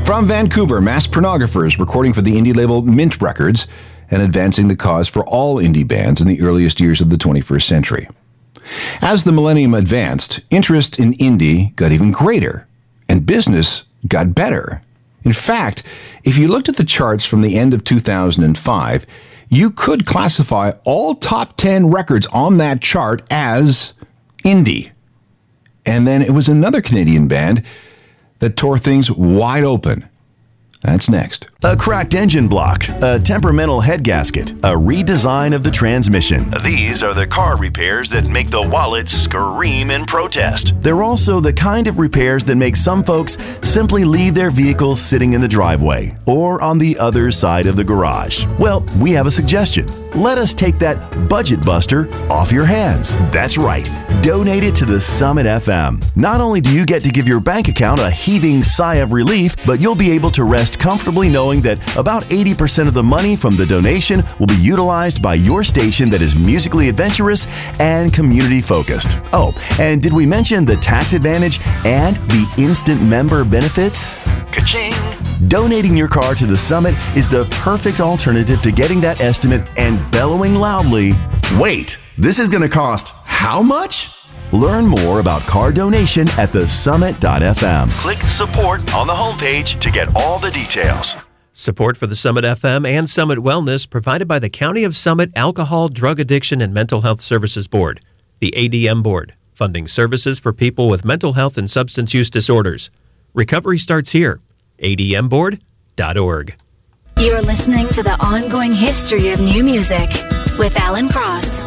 From Vancouver, mass pornographers recording for the indie label Mint Records and advancing the cause for all indie bands in the earliest years of the 21st century. As the millennium advanced, interest in indie got even greater, and business got better. In fact, if you looked at the charts from the end of 2005, you could classify all top 10 records on that chart as indie. And then it was another Canadian band that tore things wide open. That's next. A cracked engine block, a temperamental head gasket, a redesign of the transmission. These are the car repairs that make the wallet scream in protest. They're also the kind of repairs that make some folks simply leave their vehicles sitting in the driveway or on the other side of the garage. Well, we have a suggestion. Let us take that budget buster off your hands. That's right. Donate it to the Summit FM. Not only do you get to give your bank account a heaving sigh of relief, but you'll be able to rest comfortably knowing that about 80% of the money from the donation will be utilized by your station that is musically adventurous and community focused. Oh, and did we mention the tax advantage and the instant member benefits? Ka-ching! Donating your car to the Summit is the perfect alternative to getting that estimate and bellowing loudly, "Wait, this is going to cost how much?" Learn more about car donation at thesummit.fm. Click support on the homepage to get all the details. Support for the Summit FM and Summit Wellness provided by the County of Summit Alcohol, Drug Addiction, and Mental Health Services Board, the ADM Board, funding services for people with mental health and substance use disorders. Recovery starts here. admboard.org. You're listening to The Ongoing History of New Music with Alan Cross.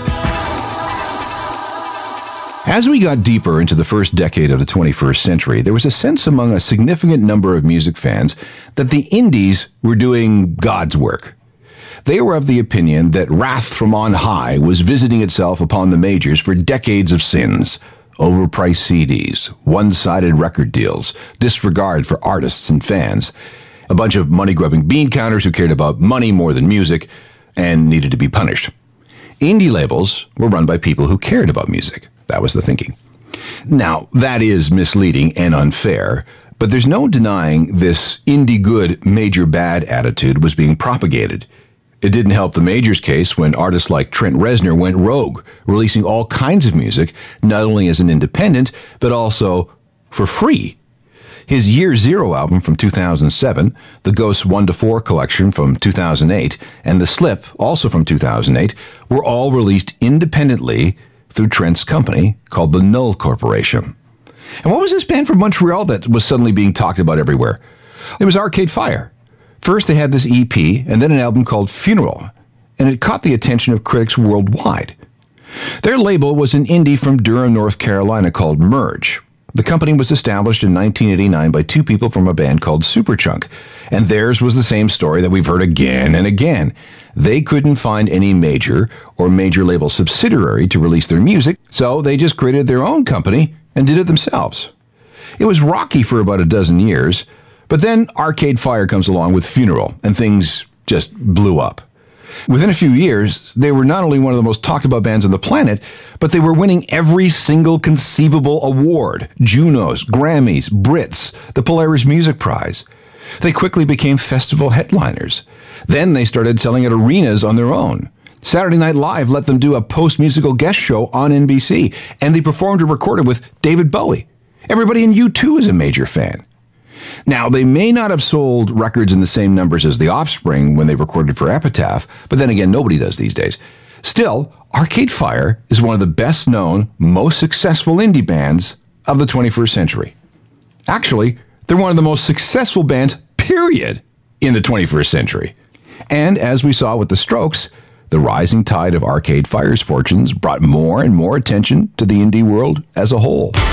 As we got deeper into the first decade of the 21st century, there was a sense among a significant number of music fans that the indies were doing God's work. They were of the opinion that wrath from on high was visiting itself upon the majors for decades of sins. Overpriced CDs, one-sided record deals, disregard for artists and fans, a bunch of money-grubbing bean counters who cared about money more than music and needed to be punished. Indie labels were run by people who cared about music. That was the thinking. Now, that is misleading and unfair, but there's no denying this indie good, major bad attitude was being propagated. It didn't help the majors' case when artists like Trent Reznor went rogue, releasing all kinds of music, not only as an independent, but also for free. His Year Zero album from 2007, the Ghosts 1-4 collection from 2008, and The Slip, also from 2008, were all released independently through Trent's company called the Null Corporation. And what was this band from Montreal that was suddenly being talked about everywhere? It was Arcade Fire. First they had this EP and then an album called Funeral, and it caught the attention of critics worldwide. Their label was an indie from Durham, North Carolina called Merge. The company was established in 1989 by two people from a band called Superchunk, and theirs was the same story that we've heard again and again. They couldn't find any major or major label subsidiary to release their music, so they just created their own company and did it themselves. It was rocky for about a dozen years, but then Arcade Fire comes along with Funeral, and things just blew up. Within a few years, they were not only one of the most talked about bands on the planet, but they were winning every single conceivable award: Junos, Grammys, Brits, the Polaris Music Prize. They quickly became festival headliners. Then they started selling at arenas on their own. Saturday Night Live let them do a post-musical guest show on NBC, and they performed and recorded with David Bowie. Everybody in U2 is a major fan. Now, they may not have sold records in the same numbers as The Offspring when they recorded for Epitaph, but then again, nobody does these days. Still, Arcade Fire is one of the best-known, most successful indie bands of the 21st century. Actually, they're one of the most successful bands, period, in the 21st century. And as we saw with the Strokes, the rising tide of Arcade Fire's fortunes brought more and more attention to the indie world as a whole.